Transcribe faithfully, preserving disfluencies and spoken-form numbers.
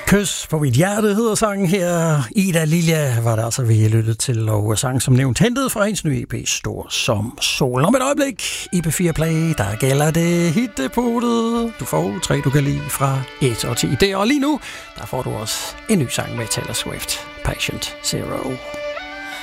Kys på mit hjerte hedder sangen her. Ida Lilja var der altså, vi lyttede til, og sang som nævnt hentet fra hendes nye E P Stor som Sol. Om et øjeblik i P fire Play, der gælder det hittepunktet. Du får tre, du kan lide fra et og ti. Det og lige nu, der får du også en ny sang med Taylor Swift, Patient Zero.